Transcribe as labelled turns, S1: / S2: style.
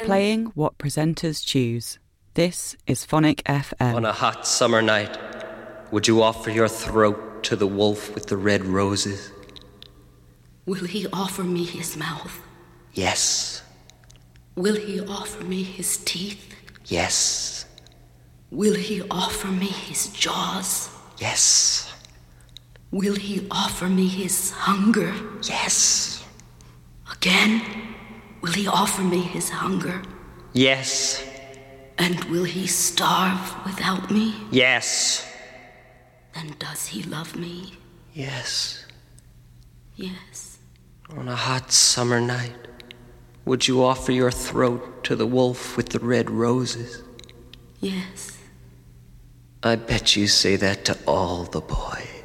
S1: Playing what presenters choose. This is Phonic FM.
S2: On a hot summer night, would you offer your throat to the wolf with the red roses?
S3: Will he offer me his mouth?
S2: Yes.
S3: Will he offer me his teeth?
S2: Yes.
S3: Will he offer me his jaws?
S2: Yes.
S3: Will he offer me his hunger?
S2: Yes.
S3: Again, will he offer me his hunger?
S2: Yes.
S3: And will he starve without me?
S2: Yes.
S3: Then does he love me?
S2: Yes.
S3: Yes.
S2: On a hot summer night, would you offer your throat to the wolf with the red roses?
S3: Yes.
S2: I bet you say that to all the boys.